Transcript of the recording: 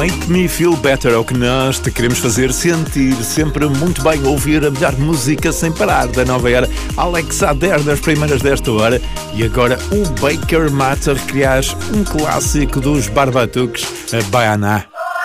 Make Me Feel Better é o que nós te queremos fazer sentir sempre muito bem, ouvir a melhor música sem parar da nova era. Alex Adair nas primeiras desta hora e agora o Baker Mata recriar um clássico dos Barbatuques, a Baiana.